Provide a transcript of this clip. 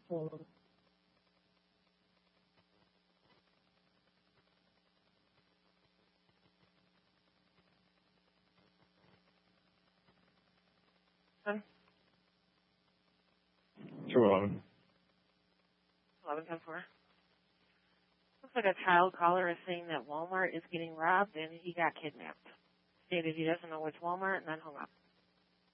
Mm. Huh? 211. 11:10-4. Looks like a child caller is saying that Walmart is getting robbed and he got kidnapped. Stated he doesn't know which Walmart and then hung up.